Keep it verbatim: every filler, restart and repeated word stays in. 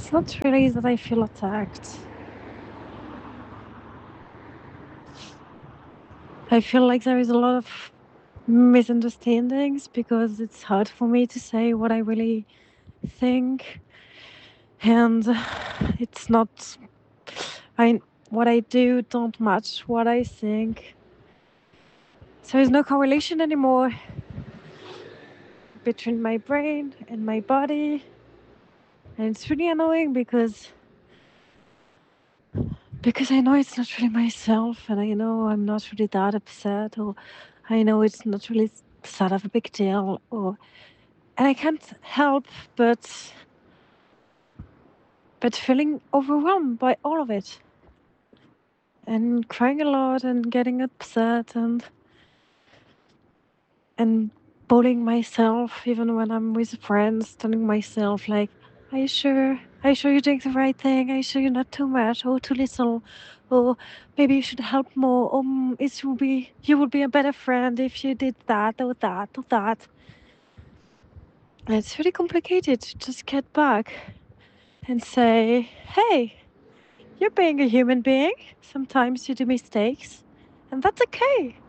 It's not really that I feel attacked. I feel like there is a lot of misunderstandings because it's hard for me to say what I really think, and it's not. I what I do don't match what I think. So there's no correlation anymore between my brain and my body, and it's really annoying because because I know it's not really myself, and I know I'm not really that upset, or I know it's not really sort of a big deal, or and I can't help but but feeling overwhelmed by all of it, and crying a lot, and getting upset, and and bullying myself, even when I'm with friends, telling myself like, "Are you sure? Are you sure you're doing the right thing? Are you sure you're not too much or too little? Or maybe you should help more. Or mm, it will be you would be a better friend if you did that or that or that." And it's really complicated to just get back and say, "Hey, you're being a human being. Sometimes you do mistakes, and that's okay.